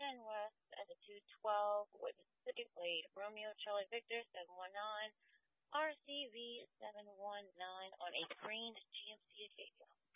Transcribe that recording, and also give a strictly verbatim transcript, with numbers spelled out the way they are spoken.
ten West at the two twelve with Pacific Plate Romeo Charlie Victor seven one nine R C V seven one nine on a green G M C Acadia.